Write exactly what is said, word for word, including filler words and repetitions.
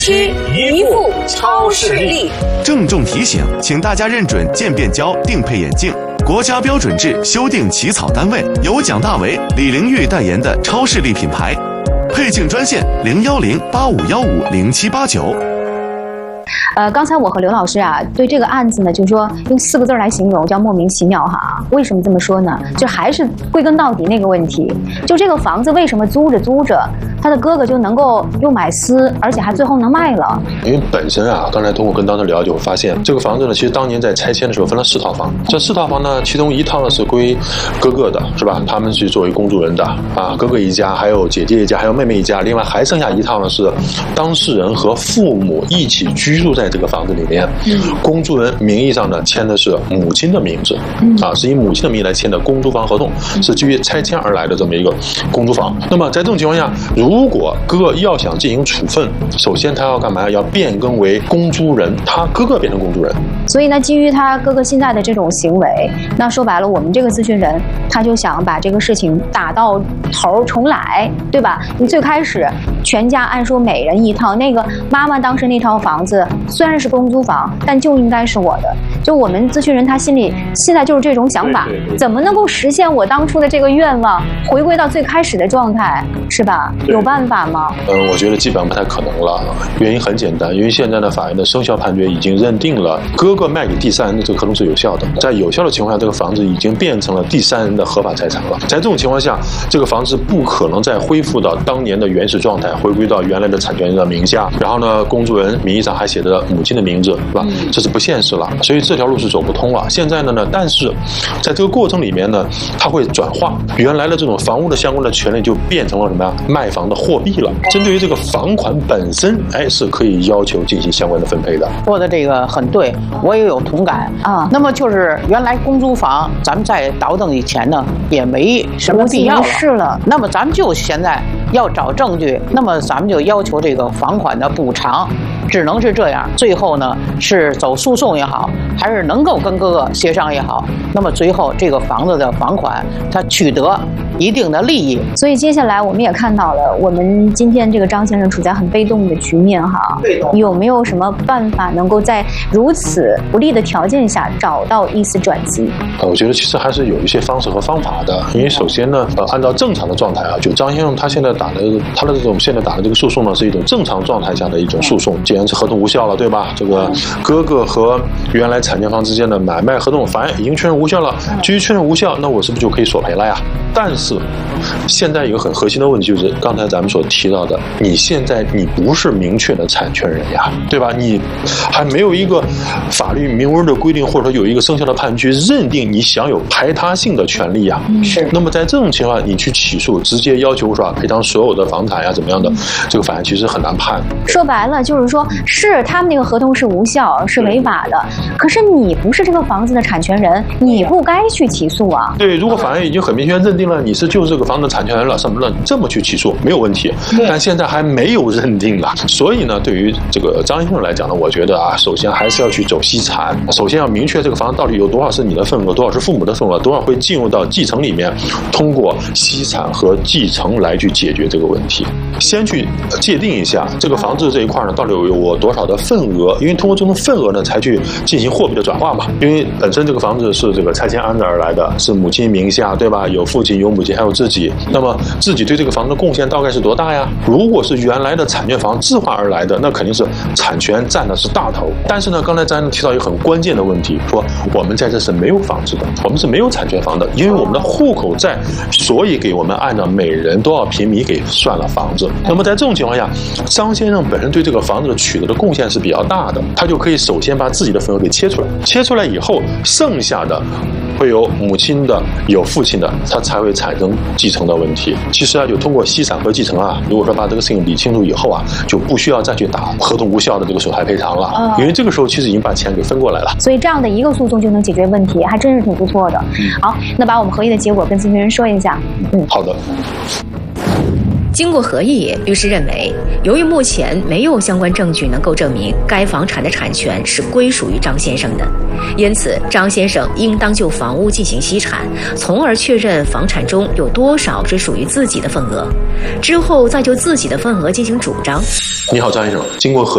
七一副超视力。 郑重提醒，请大家认准渐变胶定配眼镜，国家标准制修订起草单位，由蒋大为、李玲玉代言的超视力品牌。配镜专线零幺零八五幺五零七八九。 呃，刚才我和刘老师啊，对这个案子呢，就是说用四个字来形容，叫莫名其妙哈。为什么这么说呢？就还是归根到底那个问题，就这个房子为什么租着租着，他的哥哥就能够又买私，而且还最后能卖了？ 因为本身啊，刚才通过跟当时了解，我发现这个房子呢，其实当年在拆迁的时候分了四套房，这四套房呢，其中一套呢是归哥哥的，是吧？他们是作为公主人的啊，哥哥一家，还有姐姐一家，还有妹妹一家，另外还剩下一套呢是当事人和父母一起居住在这个房子里面，嗯、公租人名义上呢签的是母亲的名字，嗯、啊，是以母亲的名义来签的公租房合同，嗯、是基于拆迁而来的这么一个公租房。那么在这种情况下，如果哥哥要想进行处分，首先他要干嘛？要变更为公租人，他哥哥变成公租人。 所以呢，基于他哥哥现在的这种行为，那说白了，我们这个咨询人他就想把这个事情打到头重来，对吧？你最开始全家按说每人一套，那个妈妈当时那套房子虽然是公租房，但就应该是我的。就我们咨询人他心里现在就是这种想法，怎么能够实现我当初的这个愿望，回归到最开始的状态，是吧？有办法吗？ 嗯，我觉得基本上不太可能了。原因很简单，因为现在的法院的生效判决已经认定了哥哥卖给第三人的这个合同是有效的，在有效的情况下，这个房子已经变成了第三人的合法财产了。在这种情况下，这个房子不可能再恢复到当年的原始状态，回归到原来的产权人的名下，然后呢，公主人名义上还写着母亲的名字，是吧？这是不现实了，所以这条路是走不通了。现在呢呢，但是在这个过程里面呢，它会转化原来的这种房屋的相关的权利，就变成了什么呀？卖房的货币了。针对于这个房款本身，哎，是可以要求进行相关的分配的。 说的这个很对，我也有同感啊。那么就是原来公租房，咱们在倒腾以前呢，也没什么必要了。 是了。 那么咱们就现在要找证据，那么咱们就要求这个房款的补偿。只能是这样，最后呢是走诉讼也好，还是能够跟哥哥协商也好，那么最后这个房子的房款它取得一定的利益。 所以接下来我们也看到了，我们今天这个张先生处在很被动的局面哈。被动。有没有什么办法能够在如此不利的条件下找到一丝转机？ 呃，我觉得其实还是有一些方式和方法的。因为首先呢，呃，按照正常的状态啊，就张先生他现在打的他的这种现在打的这个诉讼呢，是一种正常状态下的一种诉讼。既然是合同无效了，对吧？这个哥哥和原来产权方之间的买卖合同，法院已经确认无效了。基于确认无效，那我是不是就可以索赔了呀？但是现在有个很核心的问题，就是刚才咱们所提到的，你现在你不是明确的产权人呀，对吧？你还没有一个法律明文的规定，或者说有一个生效的判决认定你享有排他性的权利呀。是。那么在这种情况下，你去起诉，直接要求说赔偿所有的房产呀，怎么样的，这个法院其实很难判。 说白了就是说，是他们那个合同是无效，是违法的。可是你不是这个房子的产权人，你不该去起诉啊。 对，如果法院已经很明确认定了你是就是这个房子的产权人了，什么的，你这么去起诉没有问题。但现在还没有认定啊，所以呢，对于这个张先生来讲呢，我觉得啊，首先还是要去走析产，首先要明确这个房子到底有多少是你的份额，多少是父母的份额，多少会进入到继承里面，通过析产和继承来去解决这个问题。先去界定一下这个房子这一块呢，到底有我多少的份额，因为通过这种份额呢，才去进行货币的转化嘛。因为本身这个房子是这个拆迁安置而来的，是母亲名下，对吧？有父亲，有母亲，还有自己。那么自己对这个房子的贡献大概是多大呀？如果是原来的产权房置换而来的，那肯定是产权占的是大头。但是呢，刚才咱提到一个很关键的问题，说我们在这是没有房子的，我们是没有产权房的，因为我们的户口在，所以给我们按照每人多少平米给算了房子。那么在这种情况下，张先生本身对这个房子的取得的贡献是比较大的，他就可以首先把自己的份额给切出来，切出来以后，剩下的会有母亲的，有父亲的，他才会产生继承的问题。其实啊，就通过析产和继承啊，如果说把这个事情理清楚以后啊，就不需要再去打合同无效的这个损害赔偿了，哦、因为这个时候其实已经把钱给分过来了。 所以这样的一个诉讼就能解决问题，还真是挺不错的。嗯、好，那把我们合议的结果跟咨询人说一下。 嗯，好的。 经过合议，律师认为，由于目前没有相关证据能够证明该房产的产权是归属于张先生的，因此张先生应当就房屋进行析产，从而确认房产中有多少是属于自己的份额，之后再就自己的份额进行主张。 你好，张先生，经过合